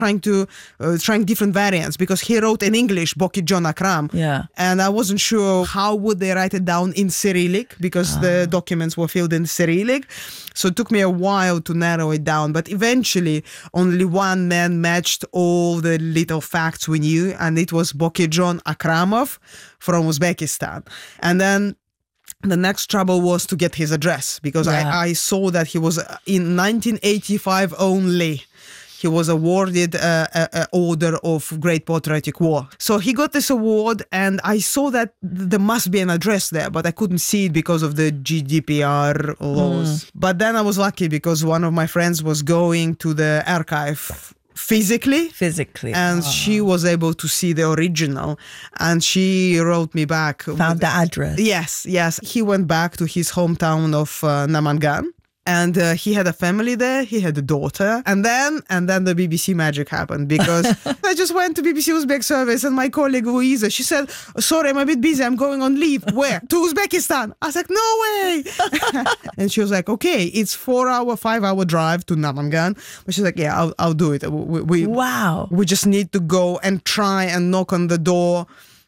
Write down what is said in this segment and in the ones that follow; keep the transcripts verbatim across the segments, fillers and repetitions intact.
trying to, uh, trying different variants because he wrote in English, Bokeh John Akram. Yeah. And I wasn't sure how would they write it down in Cyrillic because Ah. the documents were filled in Cyrillic. So it took me a while to narrow it down. But eventually, only one man matched all the little facts we knew. And it was Bokeh John Akramov from Uzbekistan. And then the next trouble was to get his address because Yeah. I, I saw that he was in nineteen eighty-five only. He was awarded an Order of Great Patriotic War. So he got this award and I saw that there must be an address there, but I couldn't see it because of the G D P R laws. Mm. But then I was lucky because one of my friends was going to the archive physically. Physically. And oh. she was able to see the original. And she wrote me back. Found the address. Yes, yes. He went back to his hometown of uh, Namangan. And uh, he had a family there. He had a daughter. And then and then the B B C magic happened because I just went to B B C Uzbek service and my colleague Louisa, she said, sorry, I'm a bit busy. I'm going on leave. Where? To Uzbekistan. I was like, no way. And she was like, okay, it's four hour, five hour drive to Namangan. But she's like, yeah, I'll, I'll do it. We, we, wow. We just need to go and try and knock on the door,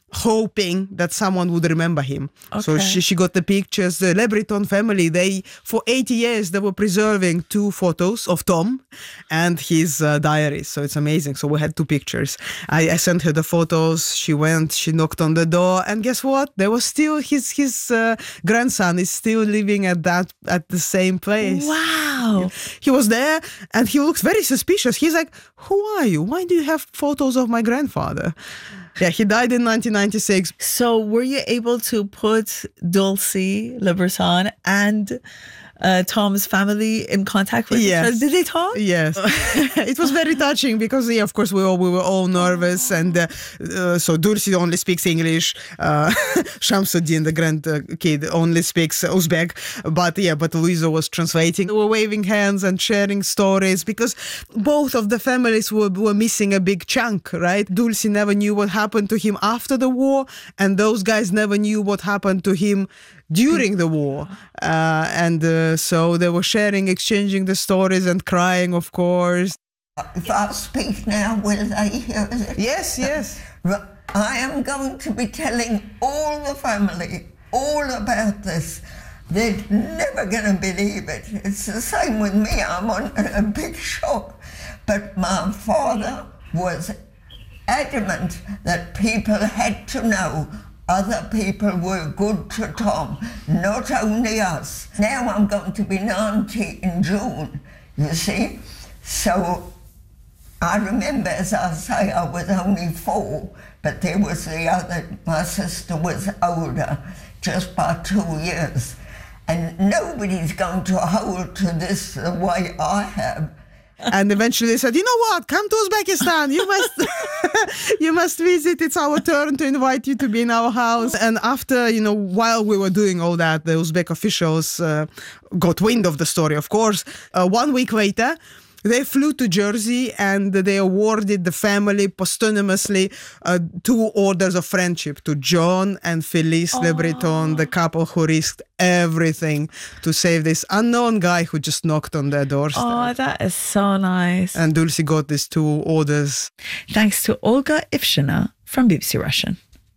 hoping that someone would remember him. Okay. So she, she got the pictures. The Le Breton family, they, for eighty years, they were preserving two photos of Tom and his uh, diaries. So it's amazing. So we had two pictures. I, I sent her the photos. She went, she knocked on the door, and guess what? There was still his his uh, grandson is still living at that at the same place. Wow. He was there and he looks very suspicious. He's like, who are you? Why do you have photos of my grandfather? Yeah, he died in nineteen ninety-six. So were you able to put Dulcie Le Breton and uh, Tom's family in contact with yes. each other? Did they talk? Yes. It was very touching because, yeah, of course, we all, we were all nervous. And uh, uh, so Dulcie only speaks English. Uh, Shamsuddin, the grand uh, kid, only speaks Uzbek. But yeah, but Louisa was translating. We were waving hands and sharing stories because both of the families were, were missing a big chunk, right? Dulcie never knew what happened to him after the war. And those guys never knew what happened to him during the war. Uh, and uh, so they were sharing, exchanging the stories and crying, of course. If I speak now, will they hear it? Yes, yes. I am going to be telling all the family all about this. They're never going to believe it. It's the same with me. I'm on a big shock. But my father was adamant that people had to know other people were good to Tom, not only us. Now I'm going to be ninety in June, you see. So I remember, as I say, I was only four, but there was the other, my sister was older, just by two years. And nobody's going to hold to this the way I have. And eventually they said, you know what, come to Uzbekistan, you must you must visit, it's our turn to invite you to be in our house. And after, you know, while we were doing all that, the Uzbek officials uh, got wind of the story, of course. Uh, one week later, they flew to Jersey and they awarded the family posthumously uh, two orders of friendship to John and Felice Le Breton, the couple who risked everything to save this unknown guy who just knocked on their doorstep. Oh, that is so nice. And Dulcie got these two orders. Thanks to Olga Ivshina from B B C Russian.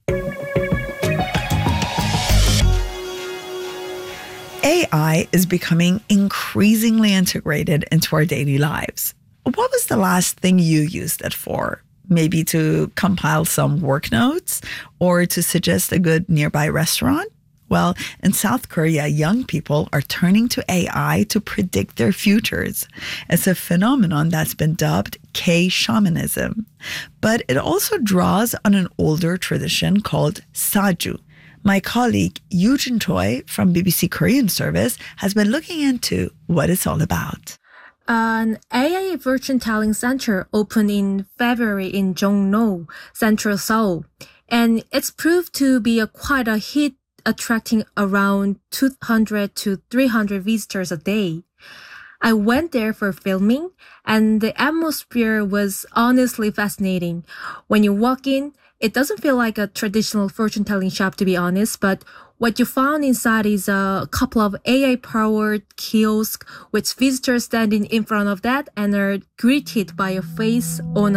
A I is becoming increasingly integrated into our daily lives. What was the last thing you used it for? Maybe to compile some work notes or to suggest a good nearby restaurant? Well, in South Korea, young people are turning to A I to predict their futures. It's a phenomenon that's been dubbed K-shamanism. But it also draws on an older tradition called Saju. My colleague Eugene Choi from B B C Korean Service has been looking into what it's all about. An A I fortune telling center opened in February in Jongno, central Seoul, and it's proved to be a quite a hit, attracting around two hundred to three hundred visitors a day. I went there for filming, and the atmosphere was honestly fascinating. When you walk in, it doesn't feel like a traditional fortune-telling shop, to be honest, but what you found inside is a couple of A I-powered kiosks with visitors standing in front of that and are greeted by a face on